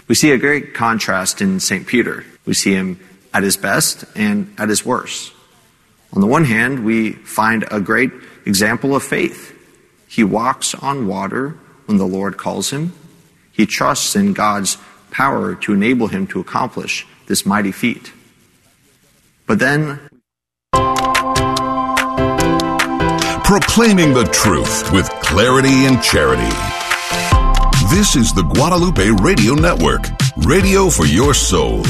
We see a great contrast in St. Peter. We see him at his best and at his worst. On the one hand, we find a great example of faith. He walks on water when the Lord calls him. He trusts in God's power to enable him to accomplish this mighty feat. But then, proclaiming the truth with clarity and charity. This is the Guadalupe Radio Network, radio for your soul.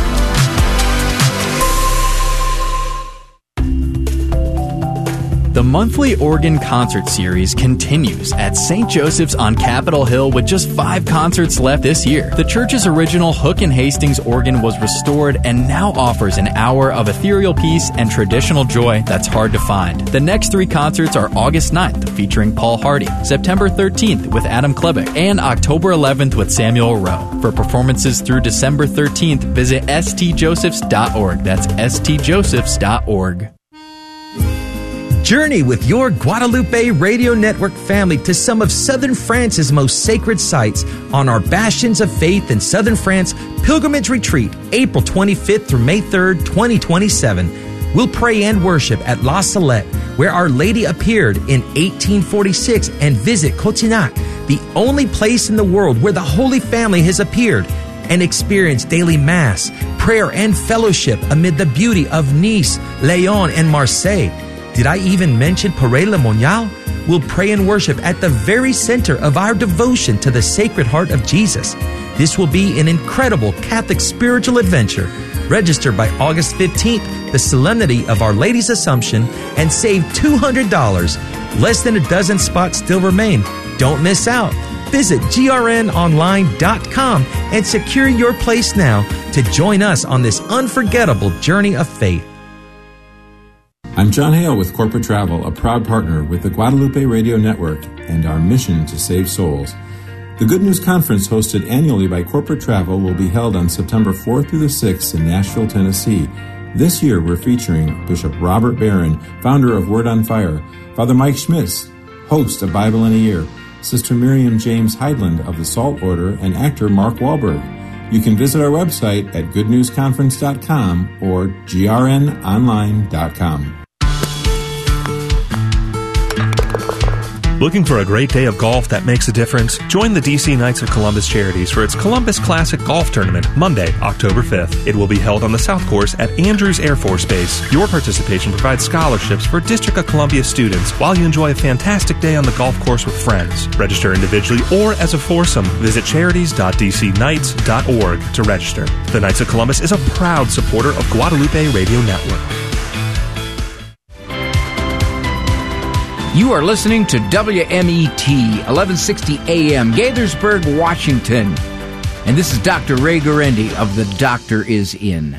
The monthly organ concert series continues at St. Joseph's on Capitol Hill with just 5 concerts left this year. The church's original Hook and Hastings organ was restored and now offers an hour of ethereal peace and traditional joy that's hard to find. The next 3 concerts are August 9th featuring Paul Hardy, September 13th with Adam Klebeck, and October 11th with Samuel Rowe. For performances through December 13th, visit stjosephs.org. That's stjosephs.org. Journey with your Guadalupe Radio Network family to some of Southern France's most sacred sites on our Bastions of Faith in Southern France Pilgrimage Retreat, April 25th through May 3rd, 2027. We'll pray and worship at La Salette, where Our Lady appeared in 1846, and visit Cotignac, the only place in the world where the Holy Family has appeared, and experience daily Mass, prayer, and fellowship amid the beauty of Nice, Lyon, and Marseille. Did I even mention Paray-le-Monial? We'll pray and worship at the very center of our devotion to the Sacred Heart of Jesus. This will be an incredible Catholic spiritual adventure. Register by August 15th, the Solemnity of Our Lady's Assumption, and save $200. Less than a dozen spots still remain. Don't miss out. Visit grnonline.com and secure your place now to join us on this unforgettable journey of faith. I'm John Hale with Corporate Travel, a proud partner with the Guadalupe Radio Network and our mission to save souls. The Good News Conference, hosted annually by Corporate Travel, will be held on September 4th through the 6th in Nashville, Tennessee. This year, we're featuring Bishop Robert Barron, founder of Word on Fire, Father Mike Schmitz, host of Bible in a Year, Sister Miriam James Heidland of the Salt Order, and actor Mark Wahlberg. You can visit our website at goodnewsconference.com or grnonline.com. Looking for a great day of golf that makes a difference? Join the DC Knights of Columbus Charities for its Columbus Classic Golf Tournament, Monday, October 5th. It will be held on the South Course at Andrews Air Force Base. Your participation provides scholarships for District of Columbia students while you enjoy a fantastic day on the golf course with friends. Register individually or as a foursome. Visit charities.dcknights.org to register. The Knights of Columbus is a proud supporter of Guadalupe Radio Network. You are listening to WMET, 1160 AM, Gaithersburg, Washington. And this is Dr. Ray Guarendi of The Doctor Is In.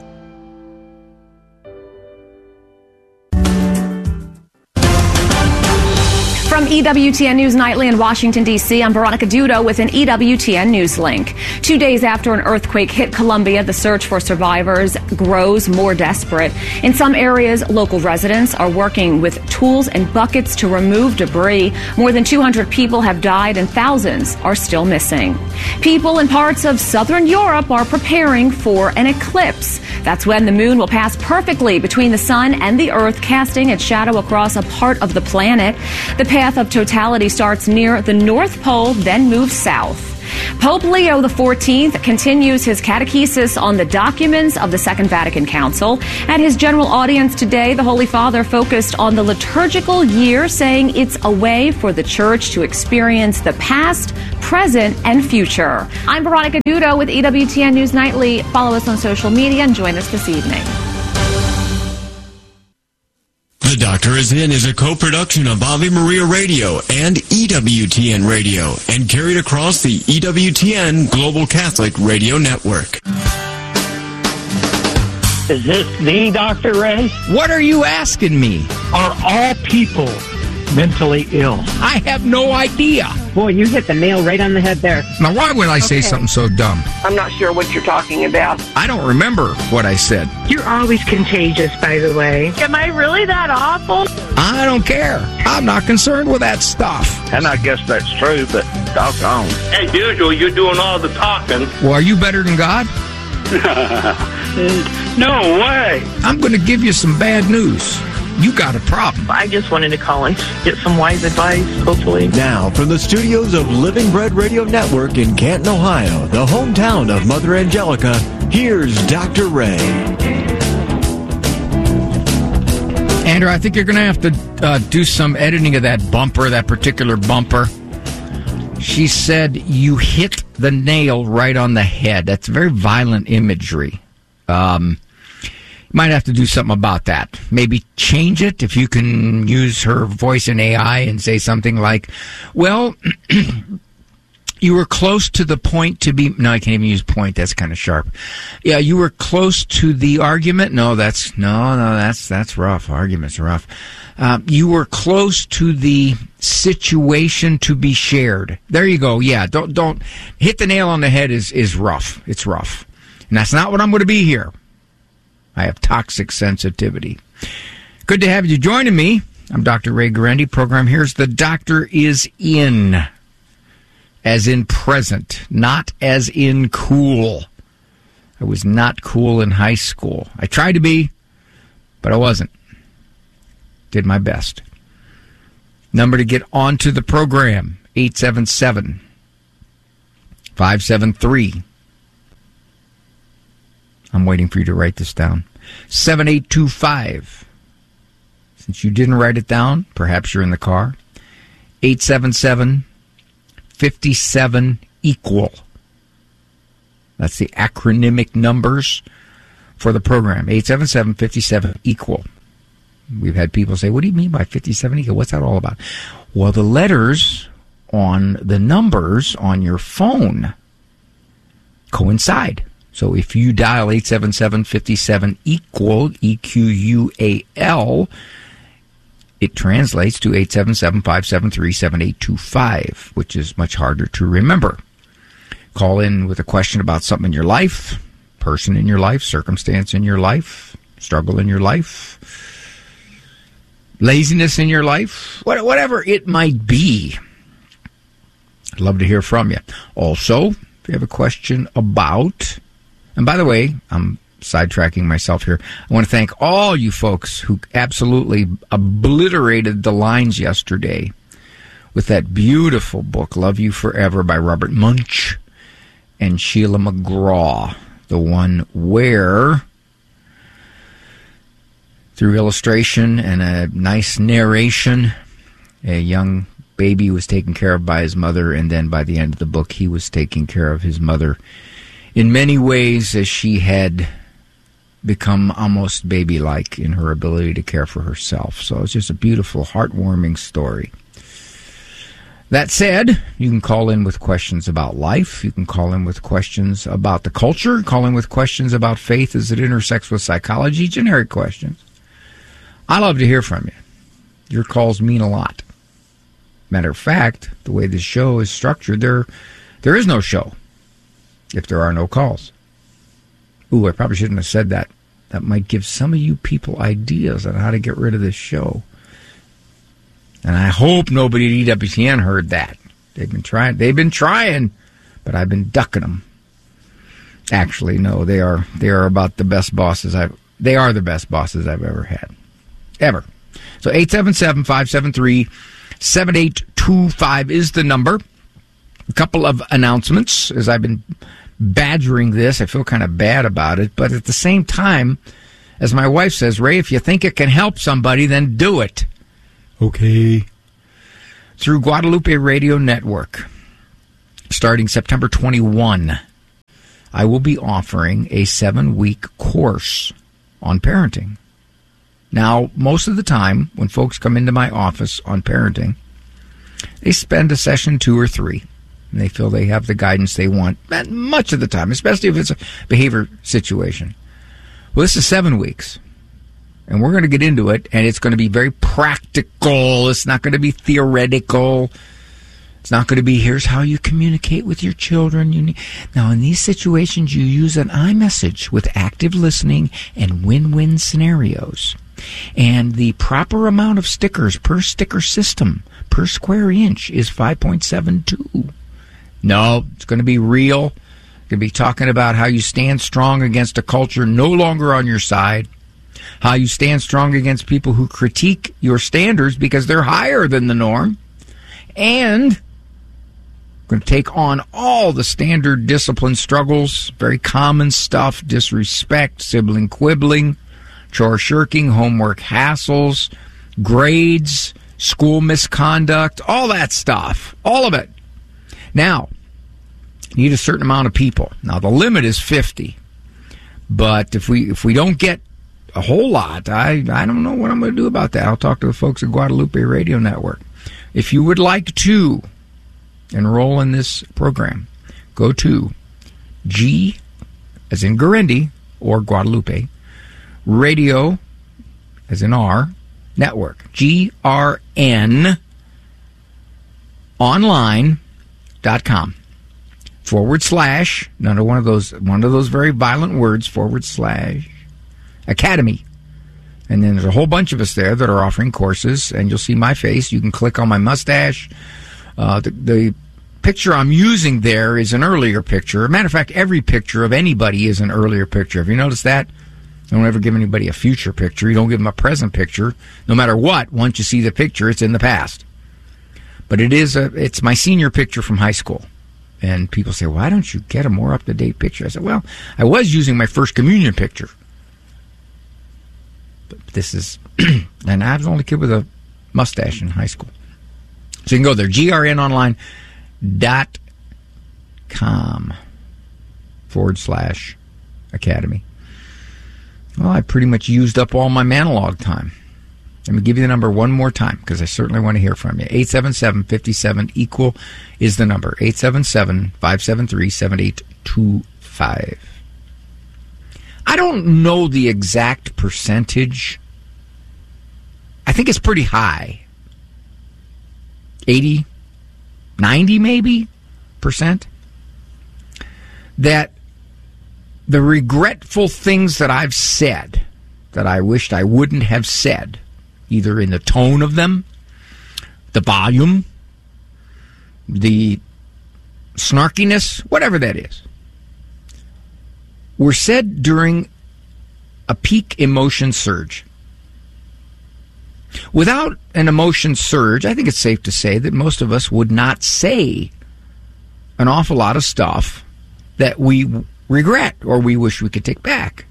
From EWTN News Nightly in Washington, D.C., I'm Veronica Dudo with an EWTN News link. 2 days after an earthquake hit Colombia, the search for survivors grows more desperate. In some areas, local residents are working with tools and buckets to remove debris. More than 200 people have died and thousands are still missing. People in parts of southern Europe are preparing for an eclipse. That's when the moon will pass perfectly between the sun and the earth, casting its shadow across a part of the planet. The path of totality starts near the North Pole, then moves south. Pope Leo XIV continues his catechesis on the documents of the Second Vatican Council. At his general audience today, the Holy Father focused on the liturgical year, saying it's a way for the Church to experience the past, present, and future. I'm Veronica Dudo with EWTN News Nightly. Follow us on social media and join us this evening. The Doctor Is In is a co-production of Ave Maria Radio and EWTN Radio and carried across the EWTN Global Catholic Radio Network. Is this the Dr. Ray? What are you asking me? Are all people mentally ill? I have no idea. Boy, you hit the nail right on the head there. Now, why would I say something so dumb? I'm not sure what you're talking about. I don't remember what I said. You're always contagious, by the way. Am I really that awful? I don't care. I'm not concerned with that stuff. And I guess that's true, but doggone. As usual, you're doing all the talking. Well, are you better than God? No way. I'm going to give you some bad news. You got a problem. I just wanted to call and get some wise advice, hopefully. Now, from the studios of Living Bread Radio Network in Canton, Ohio, the hometown of Mother Angelica, here's Dr. Ray. Andrew, I think you're going to have to do some editing of that bumper, that particular bumper. She said you hit the nail right on the head. That's very violent imagery. Might have to do something about that. Maybe change it if you can use her voice in AI and say something like, well, you were close to the point to be... No, I can't even use point. That's kind of sharp. Yeah, you were close to the argument. No, that's rough. Argument's rough. You were close to the situation to be shared. There you go. Yeah, don't hit the nail on the head is rough. It's rough. And that's not what I'm going to be here. I have toxic sensitivity. Good to have you joining me. I'm Dr. Ray Guarendi. Program here's The Doctor Is In. As in present, not as in cool. I was not cool in high school. I tried to be, but I wasn't. Did my best. Number to get onto the program, 877-573. I'm waiting for you to write this down. 7825. Since you didn't write it down, perhaps you're in the car. 877-57-EQUAL. That's the acronymic numbers for the program. 877-57-EQUAL. We've had people say, what do you mean by 57 equal? What's that all about? Well, the letters on the numbers on your phone coincide. So if you dial 877-57-EQUAL, EQUAL, it translates to 877-573-7825, which is much harder to remember. Call in with a question about something in your life, person in your life, circumstance in your life, struggle in your life, laziness in your life, whatever it might be. I'd love to hear from you. Also, if you have a question about... And by the way, I'm sidetracking myself here. I want to thank all you folks who absolutely obliterated the lines yesterday with that beautiful book, Love You Forever, by Robert Munch and Sheila McGraw. The one where, through illustration and a nice narration, a young baby was taken care of by his mother, and then by the end of the book, he was taking care of his mother in many ways, as she had become almost baby-like in her ability to care for herself. So it's just a beautiful, heartwarming story. That said, you can call in with questions about life. You can call in with questions about the culture. Call in with questions about faith as it intersects with psychology. Generic questions. I love to hear from you. Your calls mean a lot. Matter of fact, the way this show is structured, there is no show if there are no calls. Ooh, I probably shouldn't have said that. That might give some of you people ideas on how to get rid of this show. And I hope nobody at EWTN heard that. They've been trying, but I've been ducking them. Actually, no, they are about the best bosses they are the best bosses I've ever had. Ever. So 877-573-7825 is the number. A couple of announcements as I've been badgering this. I feel kind of bad about it, but at the same time, as my wife says, Ray, if you think it can help somebody, then do it. Okay. Through Guadalupe Radio Network, starting September 21, I will be offering a 7-week course on parenting. Now, most of the time, when folks come into my office on parenting, they spend a session 2 or 3. And they feel they have the guidance they want, much of the time, especially if it's a behavior situation. Well, this is 7 weeks. And we're going to get into it, and it's going to be very practical. It's not going to be theoretical. It's not going to be, here's how you communicate with your children. Now, in these situations, you use an iMessage with active listening and win-win scenarios. And the proper amount of stickers per sticker system per square inch is 5.72. No, it's going to be real. Going to be talking about how you stand strong against a culture no longer on your side. How you stand strong against people who critique your standards because they're higher than the norm. And we're going to take on all the standard discipline struggles, very common stuff, disrespect, sibling quibbling, chore shirking, homework hassles, grades, school misconduct, all that stuff, all of it. Now, you need a certain amount of people. Now, the limit is 50. But if we don't get a whole lot, I don't know what I'm going to do about that. I'll talk to the folks at Guadalupe Radio Network. If you would like to enroll in this program, go to G, as in Guarendi, or Guadalupe, Radio, as in R, Network, GRN, online.com. / another one of those very violent words, / Academy. And then there's a whole bunch of us there that are offering courses, and you'll see my face. You can click on my mustache. The picture I'm using there is an earlier picture. Matter of fact, every picture of anybody is an earlier picture. Have you noticed that? I don't ever give anybody a future picture. You don't give them a present picture. No matter what, once you see the picture, it's in the past. But it's my senior picture from high school. And people say, why don't you get a more up-to-date picture? I said, well, I was using my first communion picture. But this is, and I was the only kid with a mustache in high school. So you can go there, grnonline.com / academy. Well, I pretty much used up all my Manilog time. Let me give you the number one more time, because I certainly want to hear from you. 877-57-EQUAL is the number. 877-573-7825. I don't know the exact percentage. I think it's pretty high. 80, 90 maybe %. That the regretful things that I've said that I wished I wouldn't have said, either in the tone of them, the volume, the snarkiness, whatever that is, were said during a peak emotion surge. Without an emotion surge, I think it's safe to say that most of us would not say an awful lot of stuff that we regret or we wish we could take back.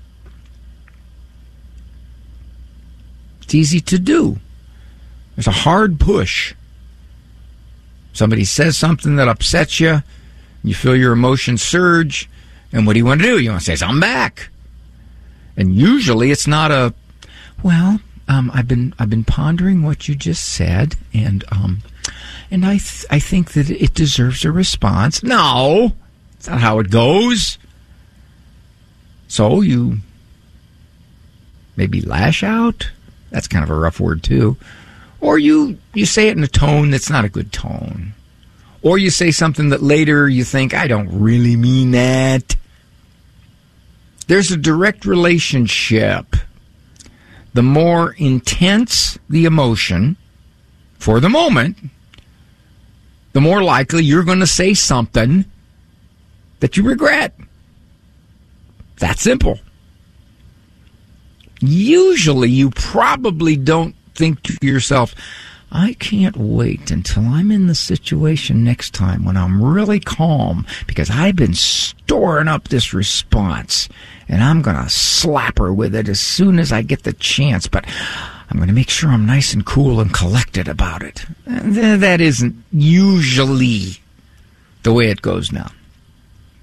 It's easy to do. There's a hard push. Somebody says something that upsets you, you feel your emotions surge, and what do you want to do? You want to say something back. And usually it's not a, well, I've been pondering what you just said, and I think that it deserves a response. No, that's not how it goes. So you maybe lash out. That's kind of a rough word, too. Or you say it in a tone that's not a good tone. Or you say something that later you think, I don't really mean that. There's a direct relationship. The more intense the emotion for the moment, the more likely you're going to say something that you regret. That simple. Usually you probably don't think to yourself, I can't wait until I'm in the situation next time when I'm really calm, because I've been storing up this response and I'm going to slap her with it as soon as I get the chance, but I'm going to make sure I'm nice and cool and collected about it. That isn't usually the way it goes now.